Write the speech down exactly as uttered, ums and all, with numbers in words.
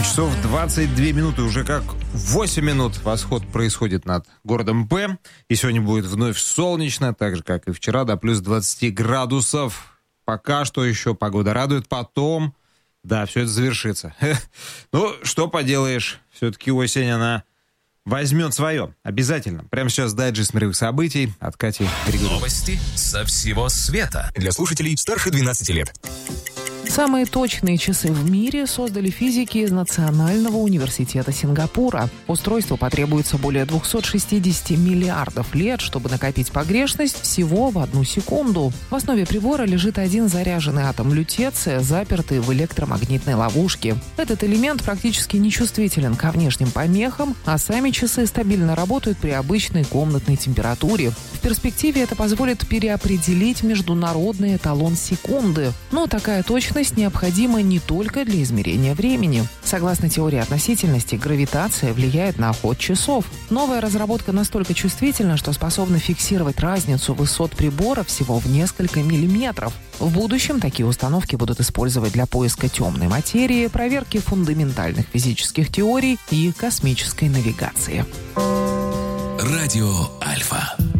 восемь часов двадцать две минуты. Уже как восемь минут восход происходит над городом П. И сегодня будет вновь солнечно, так же, как и вчера, до плюс двадцать градусов. Пока что еще погода радует. Потом, да, все это завершится. Ну, что поделаешь, все-таки осень, она возьмет свое. Обязательно. Прямо сейчас дайджест мировых событий от Кати Григорьевой. Новости со всего света. Для слушателей старше двенадцати лет. Самые точные часы в мире создали физики из Национального университета Сингапура. Устройству потребуется более двести шестьдесят миллиардов лет, чтобы накопить погрешность всего в одну секунду. В основе прибора лежит один заряженный атом лютеция, запертый в электромагнитной ловушке. Этот элемент практически нечувствителен ко внешним помехам, а сами часы стабильно работают при обычной комнатной температуре. В перспективе это позволит переопределить международный эталон секунды. Но такая точность необходима не только для измерения времени. Согласно теории относительности, гравитация влияет на ход часов. Новая разработка настолько чувствительна, что способна фиксировать разницу высот прибора всего в несколько миллиметров. В будущем такие установки будут использовать для поиска темной материи, проверки фундаментальных физических теорий и космической навигации. Радио Альфа.